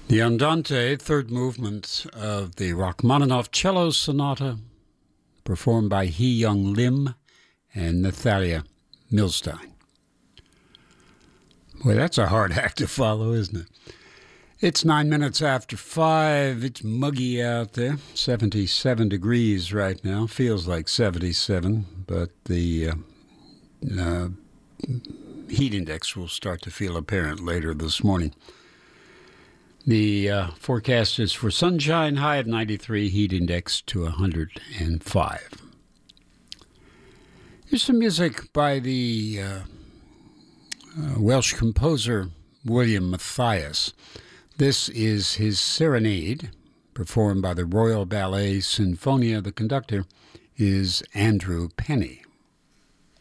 The Andante, third movement of the Rachmaninoff Cello Sonata, performed by Hee-Young Lim and Nathalia Milstein. Boy, that's a hard act to follow, isn't it? It's 9 minutes after 5. It's muggy out there. 77 degrees right now. Feels like 77, but the heat index will start to feel apparent later this morning. The forecast is for sunshine, high of 93, heat index to 105. Here's some music by the Welsh composer William Matthias. This is his Serenade, performed by the Royal Ballet Sinfonia. The conductor is Andrew Penny.